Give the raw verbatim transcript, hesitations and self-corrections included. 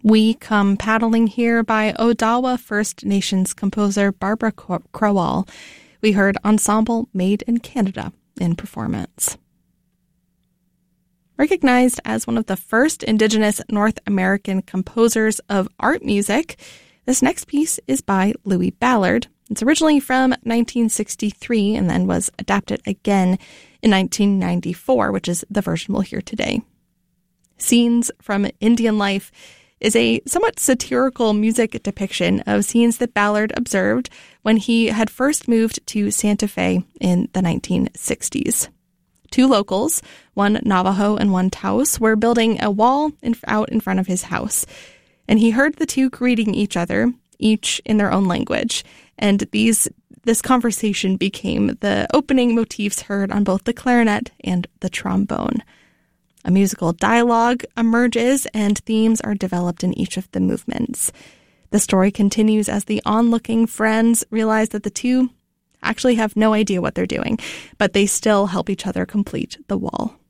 We Come Paddling Here by Odawa First Nations composer Barbara Crowell. We heard Ensemble Made in Canada in performance. Recognized as one of the first Indigenous North American composers of art music, this next piece is by Louis Ballard. It's originally from nineteen sixty-three and then was adapted again in nineteen ninety-four, which is the version we'll hear today. Scenes from Indian Life is a somewhat satirical music depiction of scenes that Ballard observed when he had first moved to Santa Fe in the nineteen sixties. Two locals, one Navajo and one Taos, were building a wall in, out in front of his house, and he heard the two greeting each other, each in their own language, and these this conversation became the opening motifs heard on both the clarinet and the trombone. A musical dialogue emerges and themes are developed in each of the movements. The story continues as the onlooking friends realize that the two actually have no idea what they're doing, but they still help each other complete the wall.